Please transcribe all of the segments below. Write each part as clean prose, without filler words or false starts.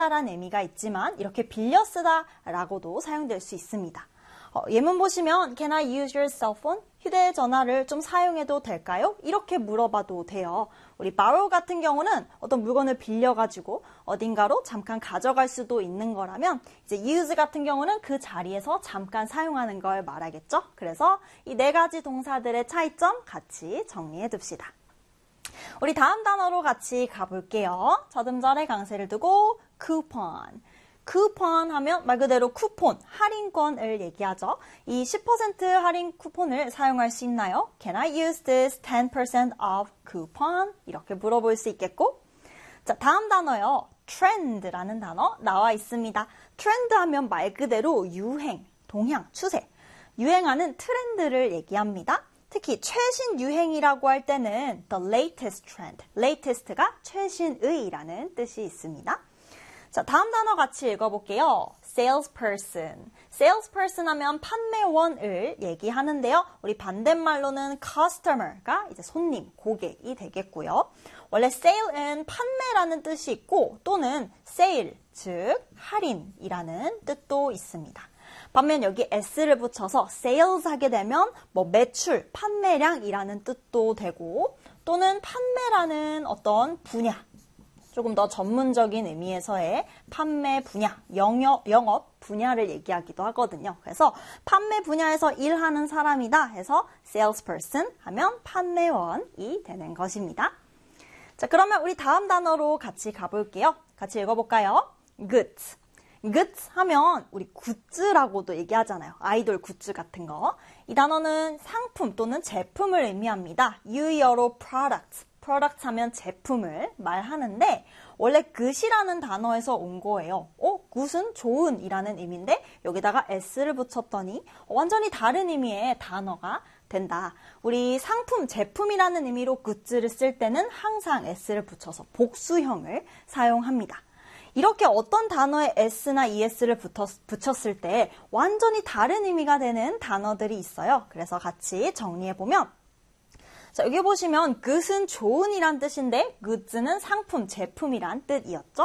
라는 의미가 있지만 이렇게 빌려 쓰다라고도 사용될 수 있습니다. 예문 보시면 Can I use your cell phone? 휴대전화를 좀 사용해도 될까요? 이렇게 물어봐도 돼요. 우리 borrow 같은 경우는 어떤 물건을 빌려가지고 어딘가로 잠깐 가져갈 수도 있는 거라면 이제 use 같은 경우는 그 자리에서 잠깐 사용하는 걸 말하겠죠? 그래서 이 네 가지 동사들의 차이점 같이 정리해 둡시다. 우리 다음 단어로 같이 가볼게요. 저음절에 강세를 두고 coupon. 쿠폰 하면 말 그대로 쿠폰, 할인권을 얘기하죠. 이 10% 할인 쿠폰을 사용할 수 있나요? Can I use this 10% off coupon? 이렇게 물어볼 수 있겠고. 자, 다음 단어요. trend라는 단어 나와 있습니다. 트렌드 하면 말 그대로 유행, 동향, 추세. 유행하는 트렌드를 얘기합니다. 특히 최신 유행이라고 할 때는 the latest trend, latest가 최신의라는 뜻이 있습니다. 자, 다음 단어 같이 읽어볼게요. salesperson. salesperson 하면 판매원을 얘기하는데요. 우리 반대말로는 customer가 이제 손님, 고객이 되겠고요. 원래 sale은 판매라는 뜻이 있고 또는 sale, 즉 할인이라는 뜻도 있습니다. 반면 여기 s를 붙여서 sales 하게 되면 뭐 매출, 판매량이라는 뜻도 되고 또는 판매라는 어떤 분야, 조금 더 전문적인 의미에서의 판매 분야, 영업 분야를 얘기하기도 하거든요. 그래서 판매 분야에서 일하는 사람이다 해서 salesperson 하면 판매원이 되는 것입니다. 자, 그러면 우리 다음 단어로 같이 가볼게요. 같이 읽어볼까요? goods. goods 하면 우리 굿즈라고도 얘기하잖아요. 아이돌 굿즈 같은 거. 이 단어는 상품 또는 제품을 의미합니다. 유의어로 product. product 하면 제품을 말하는데 원래 good이라는 단어에서 온 거예요. good은 좋은 이라는 의미인데 여기다가 s를 붙였더니 완전히 다른 의미의 단어가 된다. 우리 상품, 제품이라는 의미로 good를 쓸 때는 항상 s를 붙여서 복수형을 사용합니다. 이렇게 어떤 단어에 s나 es를 붙였을 때 완전히 다른 의미가 되는 단어들이 있어요. 그래서 같이 정리해보면 자, 여기 보시면 good은 좋은이란 뜻인데 goods는 상품, 제품이란 뜻이었죠.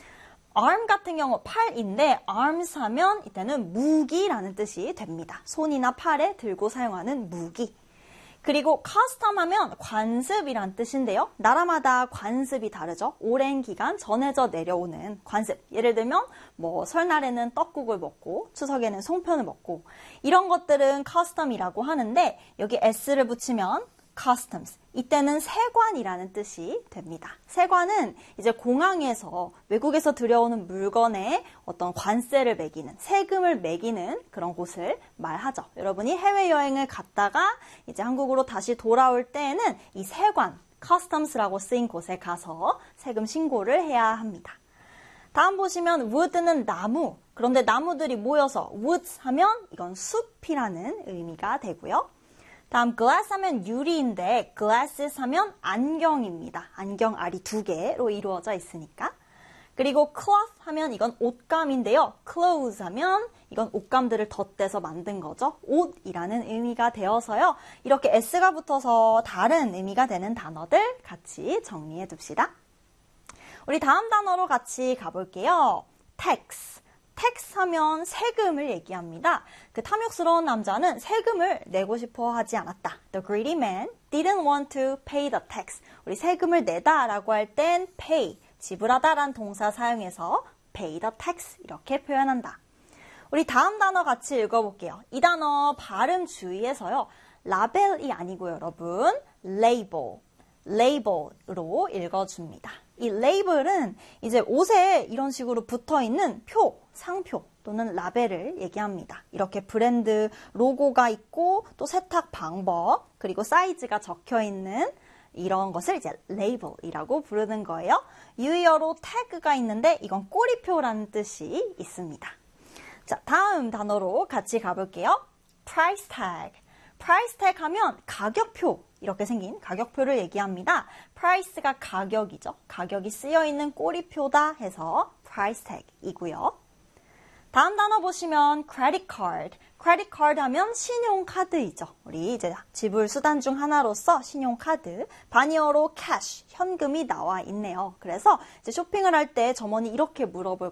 arm 같은 경우 팔인데 arms 하면 이때는 무기라는 뜻이 됩니다. 손이나 팔에 들고 사용하는 무기. 그리고 custom 하면 관습이란 뜻인데요. 나라마다 관습이 다르죠. 오랜 기간 전해져 내려오는 관습. 예를 들면 뭐 설날에는 떡국을 먹고 추석에는 송편을 먹고 이런 것들은 custom이라고 하는데 여기 s를 붙이면 customs. 이때는 세관이라는 뜻이 됩니다. 세관은 이제 공항에서 외국에서 들여오는 물건에 어떤 관세를 매기는, 세금을 매기는 그런 곳을 말하죠. 여러분이 해외여행을 갔다가 이제 한국으로 다시 돌아올 때에는 이 세관, customs라고 쓰인 곳에 가서 세금 신고를 해야 합니다. 다음 보시면 wood는 나무. 그런데 나무들이 모여서 woods 하면 이건 숲이라는 의미가 되고요. 다음 glass 하면 유리인데 glasses 하면 안경입니다. 안경 알이 2개로 이루어져 있으니까. 그리고 cloth 하면 이건 옷감인데요. clothes 하면 이건 옷감들을 덧대서 만든 거죠. 옷이라는 의미가 되어서요. 이렇게 s가 붙어서 다른 의미가 되는 단어들 같이 정리해 둡시다. 우리 다음 단어로 같이 가볼게요. tax. tax 하면 세금을 얘기합니다. 그 탐욕스러운 남자는 세금을 내고 싶어 하지 않았다. The greedy man didn't want to pay the tax. 우리 세금을 내다라고 할 땐 pay, 지불하다라는 동사 사용해서 pay the tax 이렇게 표현한다. 우리 다음 단어 같이 읽어볼게요. 이 단어 발음 주의해서요. 라벨이 아니고요, 여러분. label, label로 읽어줍니다. 이 레이블은 이제 옷에 이런 식으로 붙어있는 표, 상표 또는 라벨을 얘기합니다. 이렇게 브랜드 로고가 있고 또 세탁 방법 그리고 사이즈가 적혀있는 이런 것을 이제 레이블이라고 부르는 거예요. 유의어로 태그가 있는데 이건 꼬리표라는 뜻이 있습니다. 자, 다음 단어로 같이 가볼게요. price tag. price tag 하면 가격표 이렇게 생긴 가격표를 얘기합니다. price가 가격이죠. 가격이 쓰여있는 꼬리표다 해서 price tag이고요. 다음 단어 보시면 credit card. credit card 하면 신용카드이죠. 우리 이제 지불 수단 중 하나로서 신용카드. 반이어로 cash, 현금이 나와 있네요. 그래서 이제 쇼핑을 할 때 점원이 이렇게 물어볼